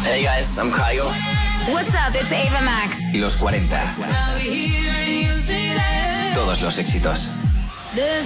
Hey guys, I'm Kygo. What's up, it's Ava Max. Los 40. Todos los éxitos.